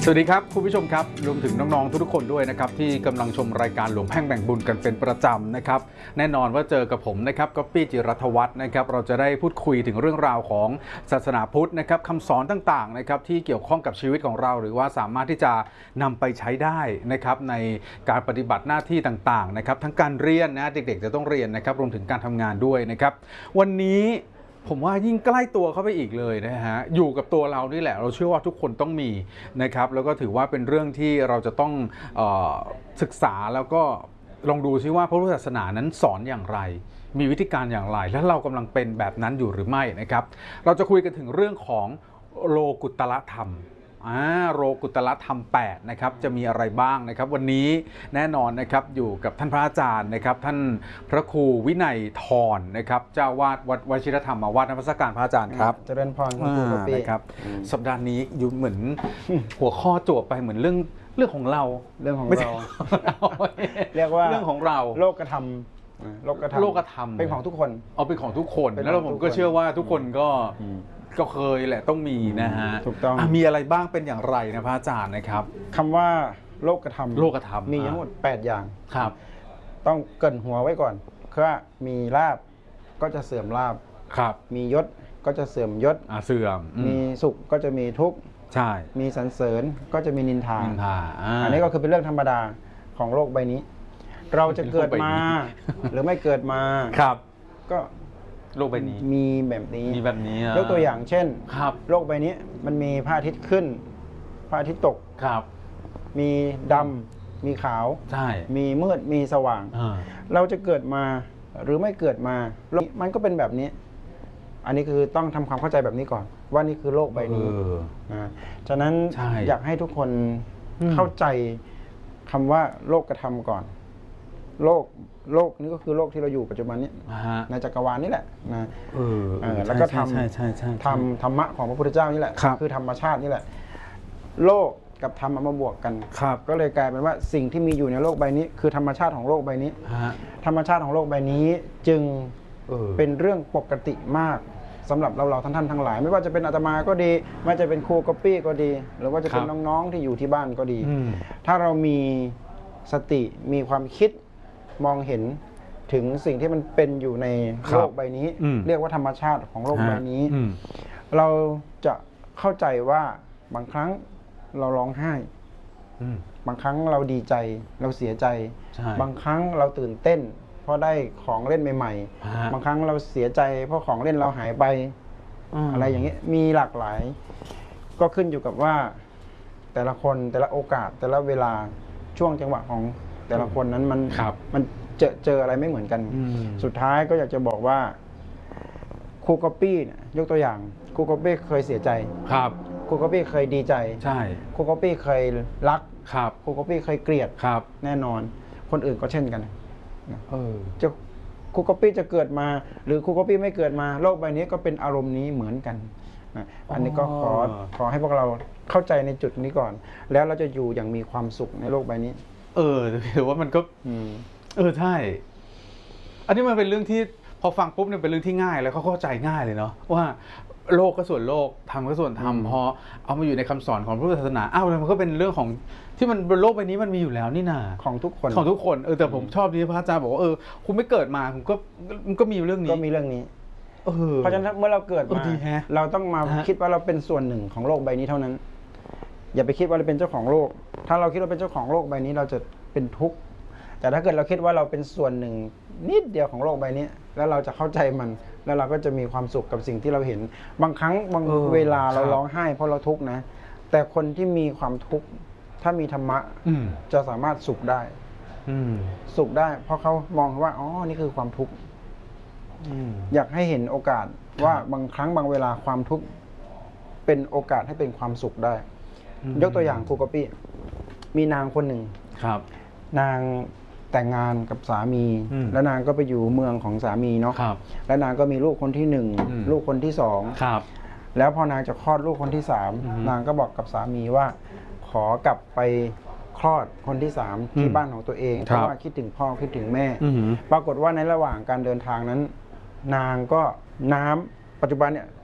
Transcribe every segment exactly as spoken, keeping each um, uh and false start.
สวัสดีครับคุณผู้ชมครับรวมถึงน้องๆทุกๆคนด้วยนะครับที่กำลังชมรายการหลวงแพ่งแบ่งบุญกันเป็นประจำนะครับแน่นอนว่าเจอกับผมนะครับก๊อปปี้จิรัตวัฒน์นะครับเราจะได้พูดคุยถึงเรื่องราวของศาสนาพุทธนะครับคำสอนต่างๆนะครับที่เกี่ยวข้องกับชีวิตของเราหรือว่าสามารถที่จะนำไปใช้ได้นะครับในการปฏิบัติหน้าที่ต่างๆนะครับทั้งการเรียนนะเด็กๆจะต้องเรียนนะครับรวมถึงการทำงานด้วยนะครับวันนี้ผมว่ายิ่งใกล้ตัวเข้าไปอีกเลยนะฮะอยู่กับตัวเรานี่แหละเราเชื่อว่าทุกคนต้องมีนะครับแล้วก็ถือว่าเป็นเรื่องที่เราจะต้องเอ่อศึกษาแล้วก็ลองดูซิว่าพระพุทธศาสนานั้นสอนอย่างไรมีวิธีการอย่างไรและเรากำลังเป็นแบบนั้นอยู่หรือไม่นะครับเราจะคุยกันถึงเรื่องของโลกุตตรธรรมอ่าโลกุตตรธรรมแปดนะครับจะมีอะไรบ้างนะครับวันนี้แน่นอนนะครับอยู่กับท่านพระอาจารย์นะครับท่านพระครูวินัยทรนะครับเจ้าวาดวัดวชิรธรรมวาดนมัสการพระอาจารย์ครับเจริญพรคุณครูก๊อปปี้นะครับสัปดาห์นี้อยู่เหมือนหัวข้อจวบไปเหมือนเรื่องเรื่องของเราเรื่องของเราเรียกว่าเรื่องของเราโลกธรรมโลกธรรมโลกธรรมเป็นของทุกคนเอาเป็นของทุกคนแล้วผมก็เชื่อว่าทุกคนก็ก็เคยแหละต้องมีนะฮะถูกต้องมีอะไรบ้างเป็นอย่างไรนะพระอาจารย์นะครับคำว่าโลกธรรมโลกธรรมมีทั้งหมดแปดอย่างครับต้องเกริ่นหัวไว้ก่อนคือว่ามีลาภก็จะเสื่อมลาภครับมียศก็จะเสื่อมยศเสื่อมมีสุขก็จะมีทุกข์ใช่มีสรรเสริญก็จะมีนินทานินทาอันนี้ก็คือเป็นเรื่องธรรมดาของโลกใบนี้เราจะเกิดมาหรือไม่เกิดมาครับก็โลกใบนี้มีแบบนี้มีแบบนี้ยกตัวอย่างเช่นครับโลกใบนี้มันมีพระอาทิตย์ขึ้นพระอาทิตย์ตกครับมีดำมีขาวใช่มีมืดมีสว่างเราจะเกิดมาหรือไม่เกิดมามันก็เป็นแบบนี้อันนี้คือต้องทำความเข้าใจแบบนี้ก่อนว่านี่คือโลกใบนี้นะฉะนั้นอยากให้ทุกคนเข้าใจคำว่าโลกกระทำก่อนโลกโลกนี้ก็คือโลกที่เราอยู่ปัจจุบันนี้ในจักรวาลนี่แหละนะแล้วก็ทำทำธรรมะของพระพุทธเจ้านี่แหละคือธรรมชาตินี่แหละโลกกับธรรมเอามาบวกกันก็เลยกลายเป็นว่าสิ่งที่มีอยู่ในโลกใบนี้คือธรรมชาติของโลกใบนี้ธรรมชาติของโลกใบนี้จึงเป็นเรื่องปกติมากสำหรับเราเราท่านท่านทั้งหลายไม่ว่าจะเป็นอาตมาก็ดีไม่ว่าจะเป็นครูก๊อปปี้ก็ดีหรือว่าจะเป็นน้องๆที่อยู่ที่บ้านก็ดีถ้าเรามีสติมีความคิดมองเห็นถึงสิ่งที่มันเป็นอยู่ในโลกใบนี้เรียกว่าธรรมชาติของโลกใบนี้เราจะเข้าใจว่าบางครั้งเราร้องไห้บางครั้งเราดีใจเราเสียใจบางครั้งเราตื่นเต้นเพราะได้ของเล่นใหม่ๆบางครั้งเราเสียใจเพราะของเล่นเราหายไปอะไรอย่างนี้มีหลากหลายก็ขึ้นอยู่กับว่าแต่ละคนแต่ละโอกาสแต่ละเวลาช่วงจังหวะของแต่ละคนนั้นมันมันเจอเจออะไรไม่เหมือนกันสุดท้ายก็อยากจะบอกว่าครูก๊อปปี้เนี่ยยกตัวอย่างครูก๊อปปี้เคยเสียใจครับครูก๊อปปี้เคยดีใจใช่ครูก๊อปปี้เคยรักครับครูก๊อปปี้เคยเกลียดครับแน่นอนคนอื่นก็เช่นกันเออจะครูก๊อปปี้จะเกิดมาหรือครูก๊อปปี้ไม่เกิดมาโลกใบนี้ก็เป็นอารมณ์นี้เหมือนกันอันนี้ก็ขอขอให้พวกเราเข้าใจในจุดนี้ก่อนแล้วเราจะอยู่อย่างมีความสุขในโลกใบนี้เออถือว่ามันก็เออใช่อันนี้มันเป็นเรื่องที่พอฟังปุ๊บเนี่ยเป็นเรื่องที่ง่ายแล้วเขาเข้าใจง่ายเลยเนาะว่าโลกก็ส่วนโลกธรรมก็ส่วนธรรมพอเอามาอยู่ในคำสอนของพระพุทธศาสนาอ้าวมันก็เป็นเรื่องของที่มันบนโลกใบนี้มันมีอยู่แล้วนี่นาของทุกคนของทุกคนเออแต่ผมชอบที่พระอาจารย์บอกว่าเออคุณไม่เกิดมาคุณก็มันก็มีเรื่องนี้ก็มีเรื่องนี้เพราะฉะนั้นเมื่อเราเกิดมาเราต้องมาคิดว่าเราเป็นส่วนหนึ่งของโลกใบนี้เท่านั้นอย่าไปคิดว่าเราเป็นเจ้าของโลกถ้าเราคิดว่าเป็นเจ้าของโลกใบนี้เราจะเป็นทุกข์แต่ถ้าเกิดเราคิดว่าเราเป็นส่วนหนึ่งนิดเดียวของโลกใบนี้แล้วเราจะเข้าใจมันแล้วเราก็จะมีความสุขกับสิ่งที่เราเห็นบางครั้งบางเวลาเราร้องไห้เพราะเราทุกข์นะแต่คนที่มีความทุกข์ถ้ามีธรรมะจะสามารถสุขได้สุขได้เพราะเขามองว่าอ๋อนี่คือความทุกข์อยากให้เห็นโอกาสว่าบางครั้งบางเวลาความทุกข์เป็นโอกาสให้เป็นความสุขได้ยกตัวอย่างครูก๊อปปี้มีนางคนหนึ่งครับนางแต่งงานกับสามีแล้วนางก็ไปอยู่เมืองของสามีเนาะแล้วนางก็มีลูกคนที่หนึ่งลูกคนที่สองแล้วพอนางจะคลอดลูกคนที่สามนางก็บอกกับสามีว่าขอกลับไปคลอดคนที่สามที่บ้านของตัวเองเพราะว่าคิดถึงพ่อคิดถึงแม่ปรากฏว่าในระหว่างการเดินทางนั้นนางก็น้ำปัจจุบันเนี่ย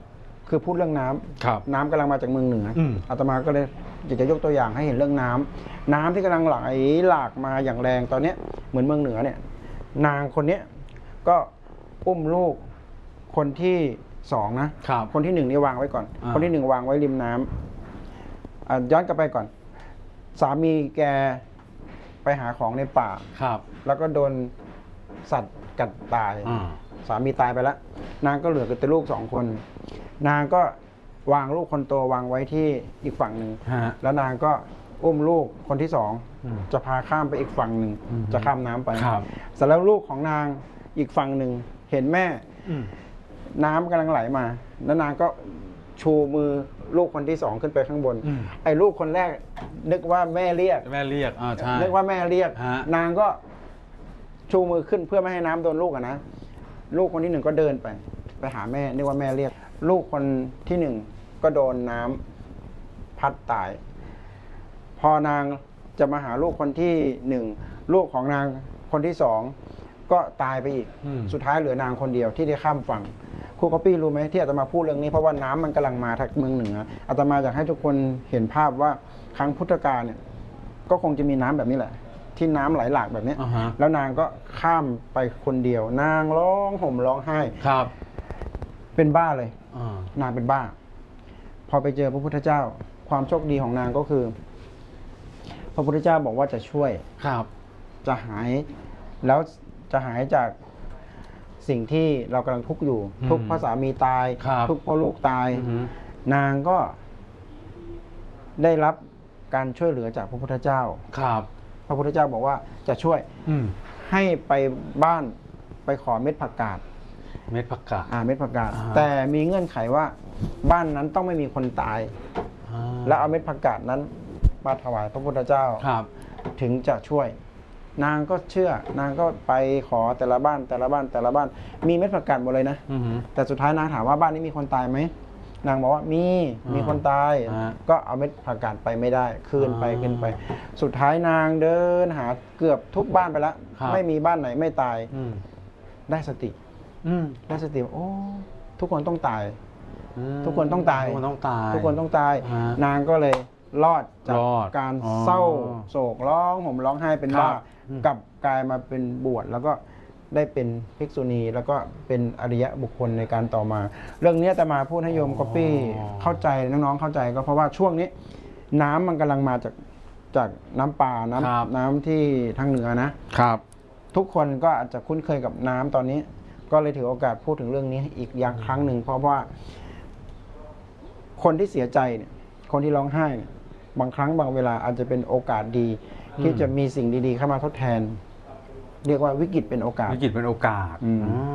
คือพูดเรื่องน้ำครับน้ำกำลังมาจากเมืองเหนืออมอาตมาก็เลยอยากจะยกตัวอย่างให้เห็นเรื่องน้ำน้ำที่กำลังไหลหลากมาอย่างแรงตอนเนี้ยเหมือนเมืองเหนือเนี่ย นางคนเนี้ยก็อุ้มลูกคนที่สองนะครับ คนที่หนึ่งนี่วางไว้ก่อนอ่าคนที่หนึ่งวางไว้ริมน้ำอ่ะย้อนกลับไปก่อน สามีแกไปหาของในป่าครับแล้วก็โดนสัตว์กัดตายอ่าสามีตายไปแล้ว นางก็เหลือแต่ลูกสองคน นางก็วางลูกคนโตวางไว้ที่อีกฝั่งหนึ่งฮะแล้วนางก็อุ้มลูกคนที่สองอืมจะพาข้ามไปอีกฝั่งหนึ่งอืมจะข้ามน้ำไปครับเสร็จแล้วลูกของนางอีกฝั่งหนึ่งเห็นแม่อืมน้ำกำลังไหลมา แล้วนางก็ชูมือลูกคนที่สองขึ้นไปข้างบนอืมไอ้ลูกคนแรกนึกว่าแม่เรียกแม่เรียกอ่าใช่นึกว่าแม่เรียกฮะนางก็ชูมือขึ้นเพื่อไม่ให้น้ำโดนลูกอะนะ ลูกคนที่หนึ่งก็เดินไป ไปหาแม่นึกว่าแม่เรียก ลูกคนที่หนึ่งก็โดนน้ำพัดตาย พอนางจะมาหาลูกคนที่หนึ่งลูกของนางคนที่สองก็ตายไปอีกอืมสุดท้ายเหลือนางคนเดียวที่ได้ข้ามฝั่งครูก๊อปปี้รู้ไหมที่อาตมาพูดเรื่องนี้เพราะว่าน้ำมันกำลังมาทางเมืองเหนืออาตมาอยากให้ทุกคนเห็นภาพว่าครั้งพุทธกาลเนี่ย ก็คงจะมีน้ำแบบนี้แหละ ที่น้ำไหลหลากแบบเนี้ยอ่าฮะแล้วนางก็ข้ามไปคนเดียว นางร้องห่มร้องไห้ครับเป็นบ้าเลยอ่านางเป็นบ้า พอไปเจอพระพุทธเจ้า ความโชคดีของนางก็คือ พระพุทธเจ้าบอกว่าจะช่วยครับจะหายแล้วจะหายจากสิ่งที่เรากำลังทุกข์อยู่อืมทุกข์เพราะสามีตายครับทุกข์เพราะลูกตายอือฮึนางก็ได้รับการช่วยเหลือจากพระพุทธเจ้าครับพระพุทธเจ้าบอกว่าจะช่วยอืมให้ไปบ้านไปขอเม็ดผักกาดเม็ดผักกาดอ่าเม็ดผักกาดอ่าแต่มีเงื่อนไขว่าบ้านนั้นต้องไม่มีคนตายอ่าแล้วเอาเม็ดผักกาดนั้นมาถวายพระพุทธเจ้าครับถึงจะช่วย นางก็เชื่อ นางก็ไปขอแต่ละบ้านแต่ละบ้านแต่ละบ้าน มีเม็ดผักกาดหมดเลยนะอือฮึแต่สุดท้ายนางถามว่าบ้านนี้มีคนตายไหม นางบอกว่ามีอ่ามีมีคนตายอ่าก็เอาเม็ดผักกาดไปไม่ได้ คืนไปอ่าคืนไป สุดท้ายนางเดินหาเกือบทุกบ้านไปแล้วครับไม่มีบ้านไหนไม่ตายอืมได้สติอืมได้สติว่าโอ้ทุกคนต้องตายอืมทุกคนต้องตายทุกคนต้องตายทุกคนต้องตายฮะนางก็เลยรอดจากรอดการอ๋อเศร้าโศกร้องห่มร้องไห้เป็นครับบ้าอืมกลับกลายมาเป็นบวชแล้วก็ได้เป็นภิกษุณี แล้วก็เป็นอริยะบุคคลในการต่อมา เรื่องนี้อาตมาพูดให้โยมก๊อปปี้เข้าใจน้องๆเข้าใจก็เพราะว่าช่วงนี้ น้ำมันกำลังมาจากจากน้ำป่าน้ครับำน้ำที่ทางเหนือนะครับทุกคนก็อาจจะคุ้นเคยกับน้ำตอนนี้ ก็เลยถือโอกาสพูดถึงเรื่องนี้อีกอย่างครั้งหนึ่ง เพราะว่า คนที่เสียใจเนี่ย คนที่ร้องไห้เนี่ยบางครั้งบางเวลาอาจจะเป็นโอกาสดี ที่อืมจะมีสิ่งดีๆเข้ามาทดแทน เรียกว่าวิกฤตเป็นโอกาสวิกฤตเป็นโอกาสอืมอ๋อ